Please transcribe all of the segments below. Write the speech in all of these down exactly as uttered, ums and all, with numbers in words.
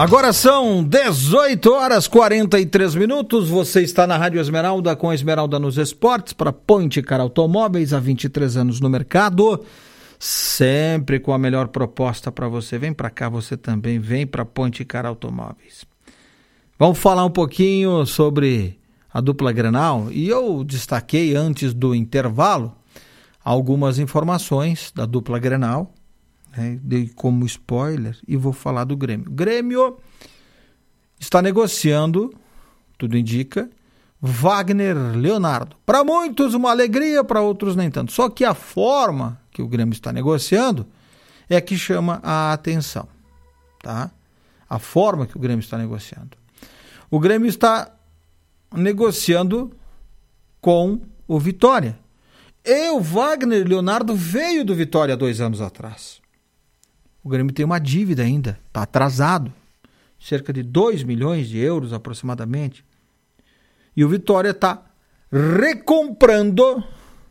Agora são dezoito horas e quarenta e três minutos. Você está na Rádio Esmeralda com a Esmeralda nos Esportes para Ponte Car Automóveis, há vinte e três anos no mercado, sempre com a melhor proposta para você. Vem para cá, você também vem para Ponte Car Automóveis. Vamos falar um pouquinho sobre a dupla Grenal, e eu destaquei antes do intervalo algumas informações da dupla Grenal, né, dei como spoiler, e vou falar do Grêmio. O Grêmio está negociando, tudo indica, Wagner Leonardo. Para muitos uma alegria, para outros nem tanto. Só que a forma que o Grêmio está negociando é que chama a atenção, tá? A forma que o Grêmio está negociando. O Grêmio está negociando com o Vitória. E o Wagner Leonardo veio do Vitória dois anos atrás. O Grêmio tem uma dívida ainda, está atrasado, cerca de dois milhões de euros aproximadamente. E o Vitória está recomprando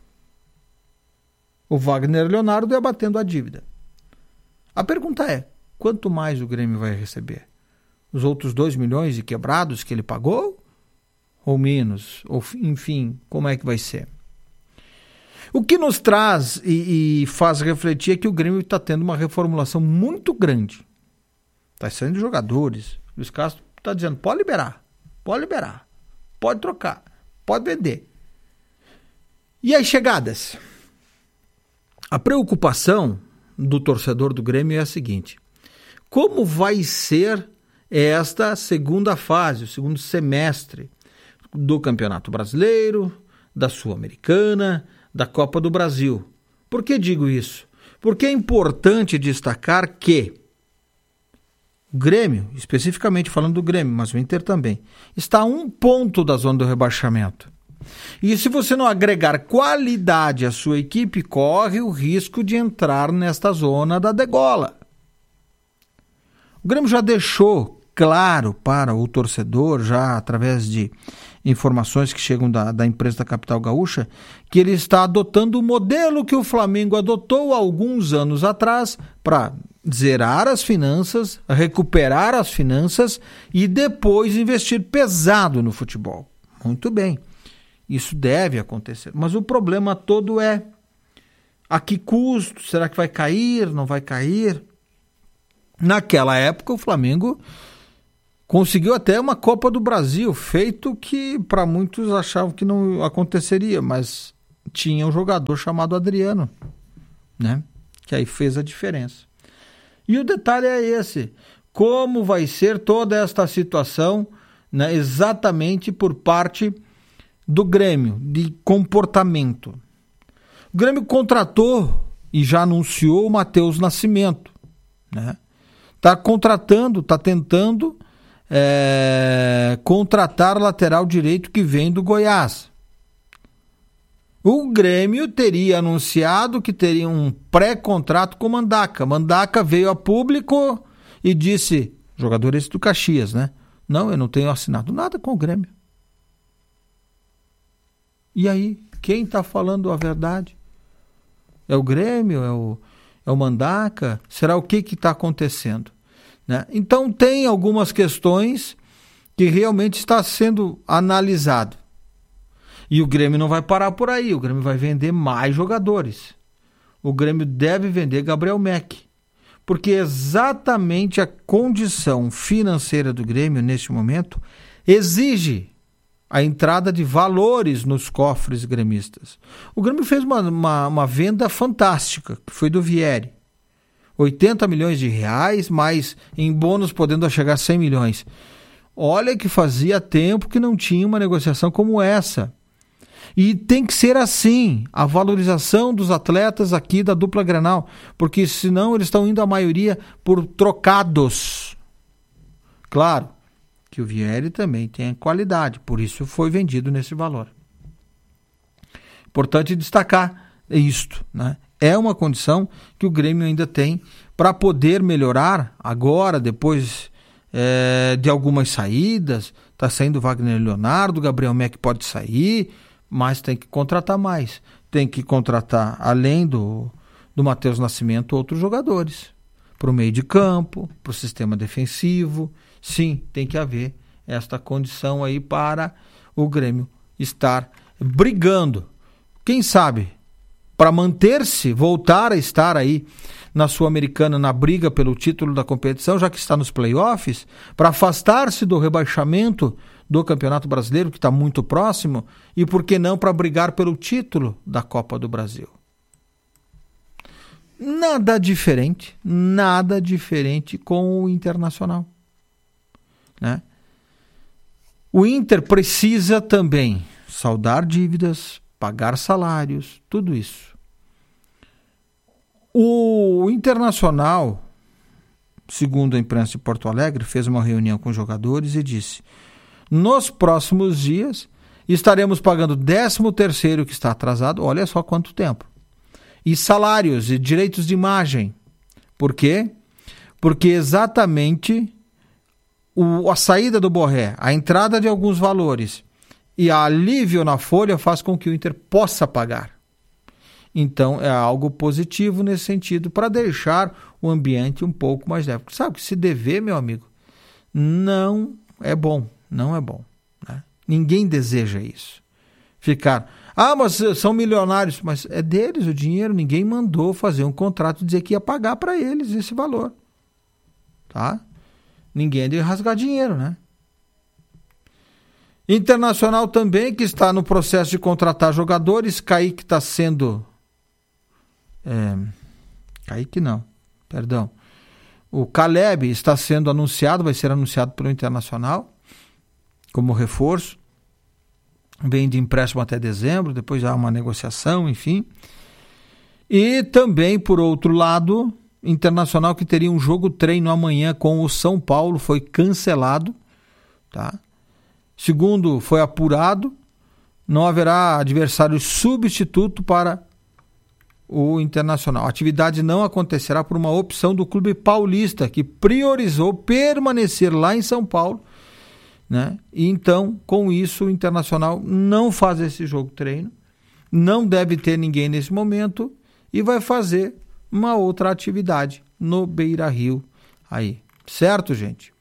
o Wagner Leonardo e abatendo a dívida. A pergunta é, quanto mais o Grêmio vai receber? Os outros dois milhões de quebrados que ele pagou? Ou menos? Ou, enfim, como é que vai ser? O que nos traz e, e faz refletir é que o Grêmio está tendo uma reformulação muito grande. Está saindo jogadores. O Luiz Castro está dizendo, pode liberar, pode liberar, pode trocar, pode vender. E as chegadas? A preocupação do torcedor do Grêmio é a seguinte: como vai ser esta segunda fase, o segundo semestre do Campeonato Brasileiro, da Sul-Americana, da Copa do Brasil? Por que digo isso? Porque é importante destacar que o Grêmio, especificamente falando do Grêmio, mas o Inter também, está a um ponto da zona do rebaixamento. E se você não agregar qualidade à sua equipe, corre o risco de entrar nesta zona da degola. O Grêmio já deixou claro para o torcedor, já através de informações que chegam da, da imprensa da capital gaúcha, que ele está adotando o modelo que o Flamengo adotou há alguns anos atrás para zerar as finanças, recuperar as finanças e depois investir pesado no futebol. Muito bem, isso deve acontecer, mas o problema todo é a que custo? Será que vai cair, não vai cair? Naquela época o Flamengo conseguiu até uma Copa do Brasil, feito que para muitos achavam que não aconteceria, mas tinha um jogador chamado Adriano, né? Que aí fez a diferença. E o detalhe é esse: como vai ser toda esta situação, né, exatamente por parte do Grêmio, de comportamento. O Grêmio contratou e já anunciou o Matheus Nascimento, né? Está contratando, está tentando É, contratar lateral direito que vem do Goiás. O Grêmio teria anunciado que teria um pré-contrato com o Mandaca. Mandaca veio a público e disse, jogador esse do Caxias, né? Não, eu não tenho assinado nada com o Grêmio. E aí, quem está falando a verdade? É o Grêmio? É o, é o Mandaca? Será o que que está acontecendo? Né? Então tem algumas questões que realmente está sendo analisado. E o Grêmio não vai parar por aí, o Grêmio vai vender mais jogadores. O Grêmio deve vender Gabriel Meck, porque exatamente a condição financeira do Grêmio neste momento exige a entrada de valores nos cofres gremistas. O Grêmio fez uma, uma, uma venda fantástica, que foi do Vieri. oitenta milhões de reais, mas em bônus podendo chegar a cem milhões. Olha que fazia tempo que não tinha uma negociação como essa. E tem que ser assim, a valorização dos atletas aqui da dupla Grenal, porque senão eles estão indo a maioria por trocados. Claro que o Vieri também tem qualidade, por isso foi vendido nesse valor. Importante destacar isto, né? É uma condição que o Grêmio ainda tem para poder melhorar agora, depois é, de algumas saídas. Está saindo o Wagner Leonardo, o Gabriel Meck pode sair, mas tem que contratar mais. Tem que contratar, além do, do Matheus Nascimento, outros jogadores. para o meio de campo, para o sistema defensivo. Sim, tem que haver esta condição aí para o Grêmio estar brigando. Quem sabe, para manter-se, voltar a estar aí na Sul-Americana, na briga pelo título da competição, já que está nos playoffs, para afastar-se do rebaixamento do Campeonato Brasileiro, que está muito próximo, e por que não para brigar pelo título da Copa do Brasil. Nada diferente, nada diferente com o Internacional, né? O Inter precisa também saldar dívidas, pagar salários, tudo isso. O Internacional, segundo a imprensa de Porto Alegre, fez uma reunião com os jogadores e disse: nos próximos dias estaremos pagando o décimo terceiro que está atrasado, olha só quanto tempo, e salários e direitos de imagem. Por quê? Porque exatamente o, a saída do Borré, a entrada de alguns valores e a alívio na folha faz com que o Inter possa pagar. Então é algo positivo nesse sentido, para deixar o ambiente um pouco mais leve. Sabe que se dever, meu amigo, não é bom, não é bom, né? Ninguém deseja isso. Ficar, ah, mas são milionários, mas é deles o dinheiro, ninguém mandou fazer um contrato e dizer que ia pagar para eles esse valor, tá? Ninguém é de rasgar dinheiro, né? Internacional também, que está no processo de contratar jogadores. Kaique está sendo... É, Kaique não, perdão. O Caleb está sendo anunciado, vai ser anunciado pelo Internacional como reforço. Vem de empréstimo até dezembro, depois há uma negociação, enfim. E também, por outro lado, Internacional, que teria um jogo treino amanhã com o São Paulo, foi cancelado, tá? Segundo foi apurado, não haverá adversário substituto para o Internacional. A atividade não acontecerá por uma opção do clube paulista, que priorizou permanecer lá em São Paulo, né? E então, com isso, o Internacional não faz esse jogo treino, não deve ter ninguém nesse momento e vai fazer uma outra atividade no Beira-Rio aí. Certo, gente?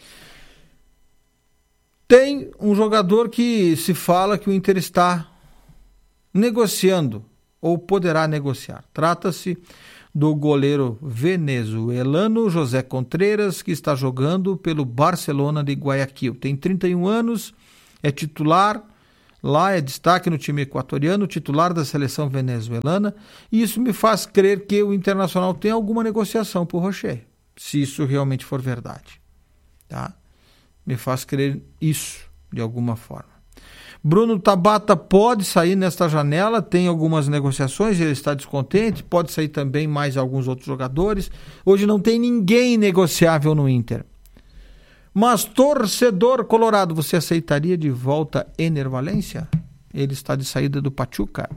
Tem um jogador que se fala que o Inter está negociando ou poderá negociar. Trata-se do goleiro venezuelano José Contreras, que está jogando pelo Barcelona de Guayaquil. Tem trinta e um anos, é titular, lá é destaque no time equatoriano, titular da seleção venezuelana, e isso me faz crer que o Internacional tem alguma negociação por Rocher, se isso realmente for verdade, tá? Me faz crer isso, de alguma forma. Bruno Tabata pode sair nesta janela, tem algumas negociações, ele está descontente, pode sair também mais alguns outros jogadores. Hoje não tem ninguém negociável no Inter. Mas, torcedor colorado, você aceitaria de volta Ener Valencia? Ele está de saída do Pachuca?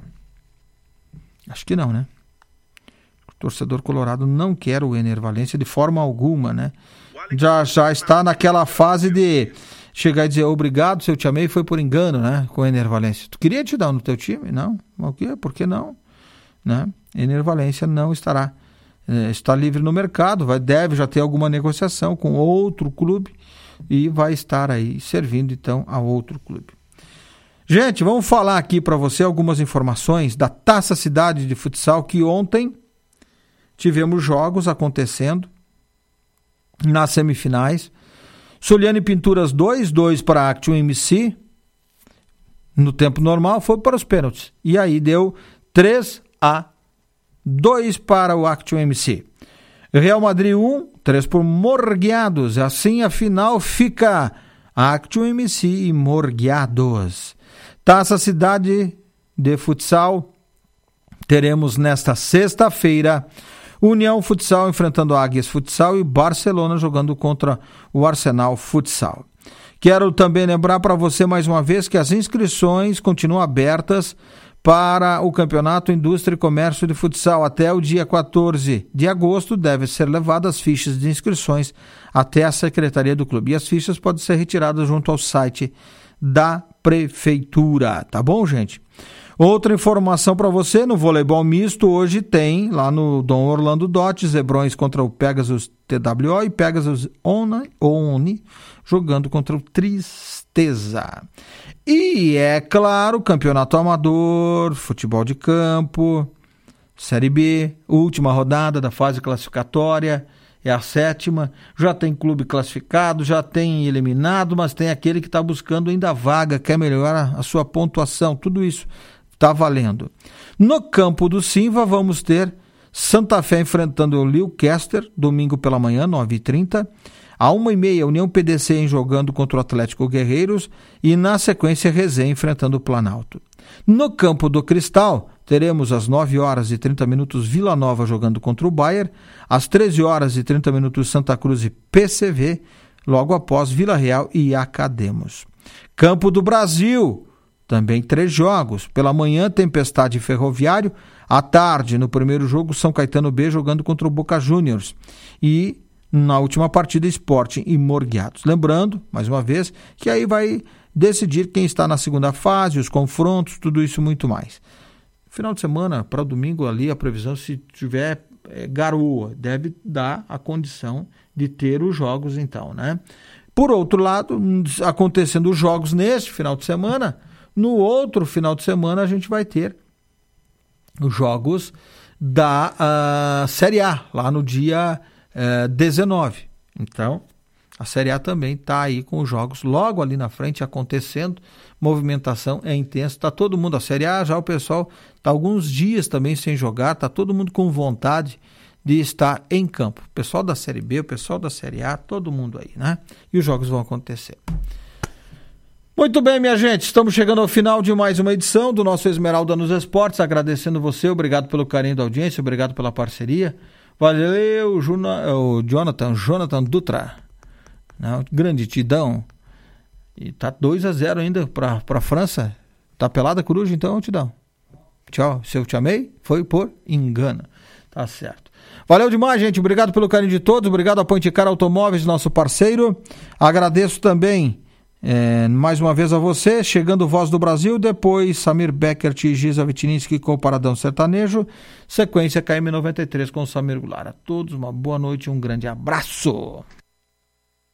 Acho que não, né? O torcedor colorado não quer o Ener Valencia de forma alguma, né? Já, já está naquela fase de chegar e dizer obrigado, se eu te amei foi por engano, né? Com o Ener Valencia. Tu queria te dar no teu time? Não. O quê? Por que não? Né? Ener Valencia não estará. É, está livre no mercado, vai, deve já ter alguma negociação com outro clube e vai estar aí servindo então a outro clube. Gente, vamos falar aqui para você algumas informações da Taça Cidade de Futsal, que ontem tivemos jogos acontecendo nas semifinais. Soliane Pinturas dois, dois para a Action M C. No tempo normal foi para os pênaltis. E aí deu três a dois para o Action M C. Real Madrid um, três por Morgueados. Assim a final fica Action M C e Morgueados. Taça Cidade de Futsal. Teremos nesta sexta-feira União Futsal enfrentando Águias Futsal e Barcelona jogando contra o Arsenal Futsal. Quero também lembrar para você mais uma vez que as inscrições continuam abertas para o Campeonato Indústria e Comércio de Futsal. Até o dia quatorze de agosto devem ser levadas as fichas de inscrições até a Secretaria do Clube. E as fichas podem ser retiradas junto ao site da Prefeitura. Tá bom, gente? Outra informação para você, no voleibol misto, hoje tem lá no Dom Orlando Dotti, Zebrões contra o Pegasus T W O e Pegasus Oni, Oni jogando contra o Tristeza. E é claro, campeonato amador, futebol de campo, Série B, última rodada da fase classificatória, é a sétima, já tem clube classificado, já tem eliminado, mas tem aquele que está buscando ainda a vaga, quer melhorar a sua pontuação, tudo isso está valendo. No campo do Simva vamos ter Santa Fé enfrentando o Leicester, domingo pela manhã, nove e trinta. À uma e meia, União P D C jogando contra o Atlético Guerreiros e na sequência Resenha enfrentando o Planalto. No campo do Cristal, teremos às nove horas e trinta minutos Vila Nova jogando contra o Bayer, às treze horas e trinta minutos Santa Cruz e P C V, logo após Vila Real e Academos. Campo do Brasil, também três jogos. Pela manhã, Tempestade e Ferroviário. À tarde, no primeiro jogo, São Caetano B jogando contra o Boca Juniors. E na última partida, Sporting e Morgueados. Lembrando, mais uma vez, que aí vai decidir quem está na segunda fase, os confrontos, tudo isso e muito mais. Final de semana, para domingo ali, a previsão, se tiver é, garoa, deve dar a condição de ter os jogos então, né? Por outro lado, acontecendo os jogos neste final de semana, no outro final de semana a gente vai ter os jogos da uh, Série A, lá no dia uh, dezenove. Então, a Série A também está aí com os jogos logo ali na frente acontecendo, movimentação é intensa, está todo mundo, a Série A já o pessoal está alguns dias também sem jogar, está todo mundo com vontade de estar em campo. O pessoal da Série B, o pessoal da Série A, todo mundo aí, né? E os jogos vão acontecer. Muito bem, minha gente, estamos chegando ao final de mais uma edição do nosso Esmeralda nos Esportes, agradecendo você, obrigado pelo carinho da audiência, obrigado pela parceria. Valeu, Juna, o Jonathan, Jonathan Dutra. Não, grande Tidão. E tá dois a zero ainda para a França. Tá pelada a coruja, então, Tidão. Tchau. Se eu te amei, foi por engano. Tá certo. Valeu demais, gente. Obrigado pelo carinho de todos. Obrigado a Pontecar Automóveis, nosso parceiro. Agradeço também, é, mais uma vez a você. Chegando Voz do Brasil. Depois, Samir Beckert e Giza Vitininski com o Paradão Sertanejo. Sequência K M noventa e três com o Samir Goulart. A todos uma boa noite e um grande abraço.